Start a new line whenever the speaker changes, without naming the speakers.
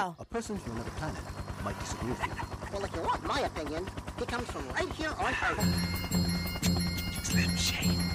how?
A person from another planet might disagree with you.
Well, if you want my opinion, he comes from right here on Earth.
Slim Shady.